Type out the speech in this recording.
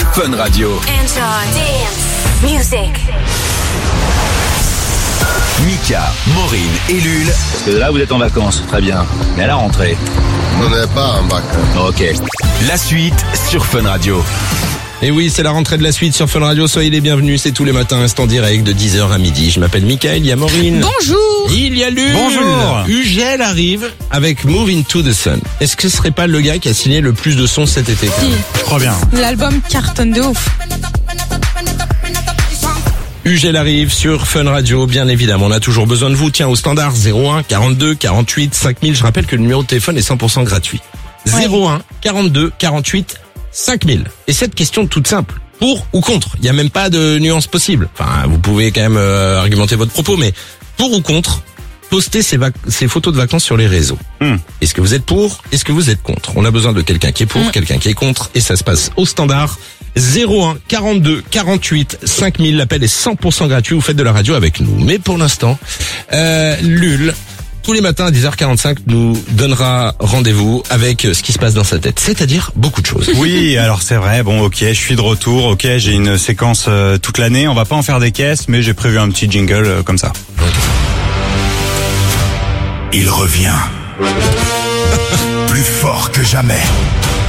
Fun Radio. Enjoy dance music. Mika, Maureen et Lul. Parce que là, vous êtes en vacances, très bien. Mais à la rentrée. On n'est pas en vacances. Ok. La suite sur Fun Radio. Et oui, c'est la rentrée de la suite sur Fun Radio. Soyez les bienvenus, c'est tous les matins, instant direct de 10h à midi. Je m'appelle Mika, il y a Maureen. Bonjour. Il y a Lul. Bonjour. Ugel arrive avec Move Into the Sun. Est-ce que ce serait pas le gars qui a signé le plus de sons cet été? Si. Je crois bien. L'album cartonne de ouf. Ugel arrive sur Fun Radio, bien évidemment. On a toujours besoin de vous. Tiens, au standard 01 42 48 5000. Je rappelle que le numéro de téléphone est 100% gratuit. Ouais. 01 42 48 5000. Et cette question toute simple. Pour ou contre? Il n'y a même pas de nuance possible. Enfin, vous pouvez quand même argumenter votre propos, mais pour ou contre, postez ces photos de vacances sur les réseaux. Est-ce que vous êtes pour? Est-ce que vous êtes contre? On a besoin de quelqu'un qui est pour, quelqu'un qui est contre, et ça se passe au standard 01 42 48 5000. L'appel est 100% gratuit. Vous faites de la radio avec nous. Mais pour l'instant, Lul, tous les matins à 10h45, nous donnera rendez-vous avec ce qui se passe dans sa tête. C'est-à-dire beaucoup de choses. Oui, alors c'est vrai, bon ok, je suis de retour, ok, j'ai une séquence toute l'année, on va pas en faire des caisses, mais j'ai prévu un petit jingle comme ça. Il revient. Plus fort que jamais.